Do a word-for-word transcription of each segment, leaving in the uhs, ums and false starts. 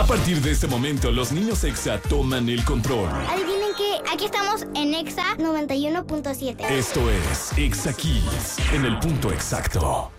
partir de este momento, los niños Exa toman el control. Adivinen que aquí estamos en Exa noventa y uno punto siete. Esto es Exa Kids, en el punto exacto.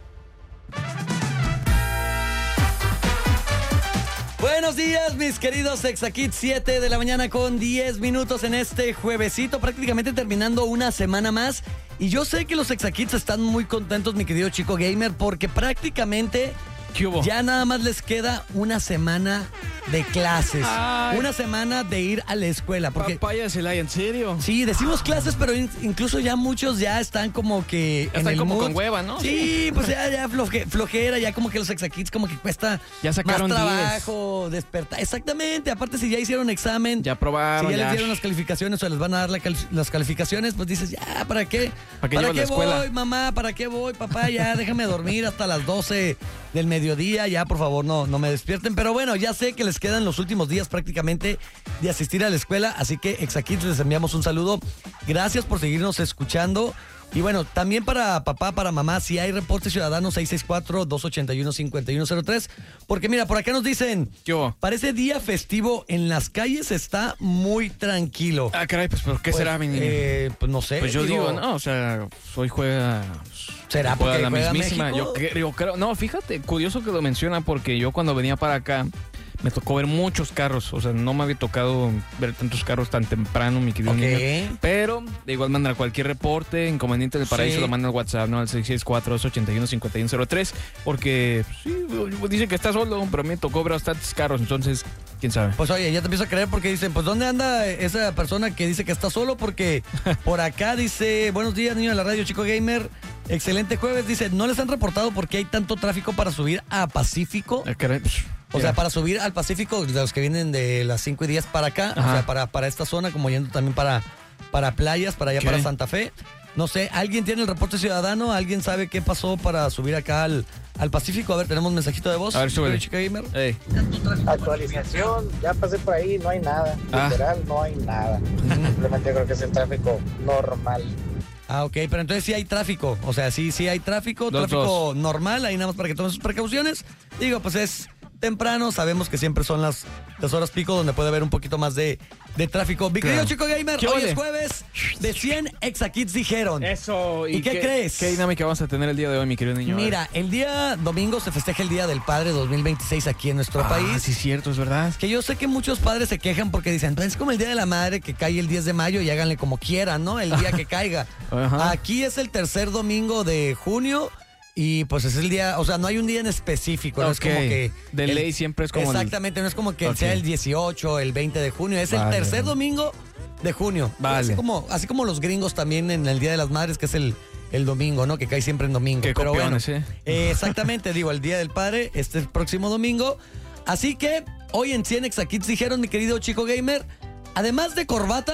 Buenos días, mis queridos Exa Kids, siete de la mañana con diez minutos en este juevesito, prácticamente terminando una semana más. Y yo sé que los Exa Kids están muy contentos, mi querido Chico Gamer, porque prácticamente ya nada más les queda una semana de clases. Ay. Una semana de ir a la escuela. Porque, Papaya Celaya, ¿en serio? Sí, decimos clases, pero in, incluso ya muchos ya están como que ya en están el como mood. con hueva, ¿no? Sí, pues ya, ya floje, flojera, ya como que los Exa Kids como que cuesta ya sacaron más trabajo, despertar. Exactamente, aparte si ya hicieron examen, ya probaron, si ya, ya les dieron las calificaciones o les van a dar la cal, las calificaciones, pues dices, ya, ¿para qué? ¿Para qué, ¿Para qué voy, escuela? mamá? ¿Para qué voy, papá? Ya, déjame dormir hasta las doce del mediodía, ya, por favor, no, no me despierten. Pero bueno, ya sé que les quedan los últimos días prácticamente de asistir a la escuela, así que Exa Kids les enviamos un saludo. Gracias por seguirnos escuchando. Y bueno, también para papá, para mamá, si hay reporte ciudadano seis seis cuatro, dos ocho uno, cinco uno cero tres. Porque mira, por acá nos dicen, ¿qué hubo? Parece día festivo en las calles, está muy tranquilo. Ah, caray, pues ¿por qué pues, será, mi niño? Eh, pues no sé. Pues yo digo, digo no, o sea, hoy juega... ¿Será porque juega la juega mismísima? México? Yo, yo creo, no, fíjate, curioso que lo menciona porque yo cuando venía para acá me tocó ver muchos carros, o sea, no me había tocado ver tantos carros tan temprano, mi querido okay. niño. Pero, de igual manera, cualquier reporte, inconveniente del paraíso, sí. Lo manda al WhatsApp, ¿no? Al seis seis cuatro, dos ocho uno, cinco uno cero tres, porque, sí, dice que está solo, pero a mí me tocó ver bastantes carros, entonces, quién sabe. Pues oye, ya te empiezo a creer porque dicen, pues ¿dónde anda esa persona que dice que está solo? Porque por acá dice, buenos días, niño de la radio, Chico Gamer. Excelente jueves, dice, ¿no les han reportado por qué hay tanto tráfico para subir a Pacífico? Ah, caray, pues, o yeah. sea, para subir al Pacífico, de los que vienen de las cinco y diez para acá, Ajá. o sea, para, para esta zona, como yendo también para, para playas, para allá ¿Qué? Para Santa Fe. No sé, ¿alguien tiene el reporte ciudadano? ¿Alguien sabe qué pasó para subir acá al, al Pacífico? A ver, tenemos un mensajito de voz. A ver, súbele. Chica Gamer. Hey. Actualización, ya pasé por ahí, no hay nada. Ah. Literal, no hay nada. Simplemente creo que es el tráfico normal. Ah, ok, pero entonces sí hay tráfico, o sea, sí, sí hay tráfico, dos, tráfico dos. normal, ahí nada más para que tomen sus precauciones. Digo, pues es temprano, sabemos que siempre son las, las horas pico donde puede haber un poquito más de, de tráfico. Mi querido Chico Gamer, hoy vale? es jueves, de cien Exa Kids dijeron. Eso. ¿Y, ¿Y qué, qué crees? ¿Qué dinámica vamos a tener el día de hoy, mi querido niño? Mira, el día domingo se festeja el Día del Padre dos mil veintiséis aquí en nuestro ah, país. Sí, cierto, es verdad. Que yo sé que muchos padres se quejan porque dicen, pues es como el Día de la Madre que cae el diez de mayo y háganle como quieran, ¿no? El día que caiga. Ajá. Aquí es el tercer domingo de junio. Y pues es el día, o sea, no hay un día en específico, okay. no es como que... De el, ley siempre es como... Exactamente, el... no es como que okay. sea el dieciocho, el veinte de junio, es vale. el tercer domingo de junio. Vale. Así como, así como los gringos también en el Día de las Madres, que es el, el domingo, ¿no? Que cae siempre en domingo. Qué Pero copiones, bueno, ¿eh? eh, exactamente, digo, el Día del Padre, este es el próximo domingo. Así que hoy en cien Exa Kids dijeron, mi querido Chico Gamer, además de corbata,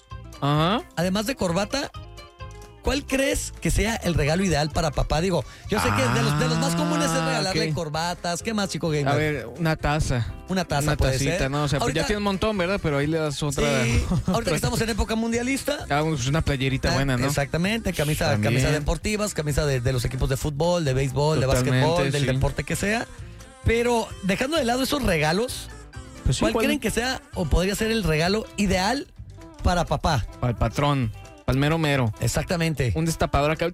Ajá. además de corbata, ¿cuál crees que sea el regalo ideal para papá? Digo, yo sé ah, que de los, de los más comunes es regalarle okay. corbatas. ¿Qué más, Chico Gamer? A ver, una taza. Una taza una puede tacita, ser. ¿no? O sea, ahorita, ya tiene un montón, ¿verdad? Pero ahí le das otra. Sí, ahorita que estamos en época mundialista. Ah, pues una playerita ah, buena, ¿no? Exactamente, camisa, camisa deportivas, camisa de, de los equipos de fútbol, de béisbol, Totalmente, de básquetbol, del sí. deporte que sea. Pero dejando de lado esos regalos, pues sí, ¿cuál, ¿cuál creen que sea o podría ser el regalo ideal para papá? Para el patrón. Palmero mero. Exactamente. Un destapador acá.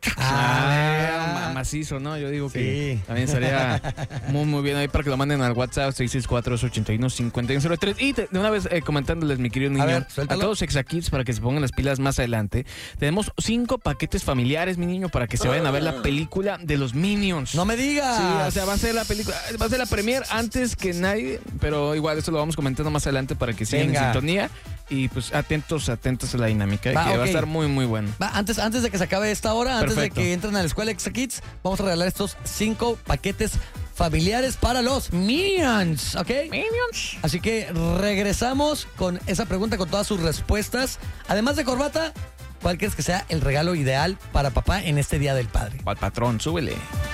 Ah, ah macizo, ¿no? Yo digo sí. que también sería muy, muy bien ahí para que lo manden al WhatsApp seis seis cuatro, dos ocho uno, cinco uno cero tres. Y te, de una vez eh, comentándoles, mi querido niño, a, ver, a todos Exa Kids para que se pongan las pilas más adelante. Tenemos cinco paquetes familiares, mi niño, para que se vayan a ver la película de los Minions. ¡No me digas! Sí, o sea, va a ser la película, va a ser la premier antes que nadie, pero igual eso lo vamos comentando más adelante para que sigan Venga. en sintonía. Y pues atentos, atentos a la dinámica, va, que okay. va a estar muy, muy bueno. Va, antes, antes de que se acabe esta hora, Perfecto. antes de que entren a la escuela Exa Kids, vamos a regalar estos cinco paquetes familiares para los Minions, ¿ok? Minions. Así que regresamos con esa pregunta, con todas sus respuestas. Además de corbata, ¿cuál crees que sea el regalo ideal para papá en este Día del Padre? Al patrón, súbele.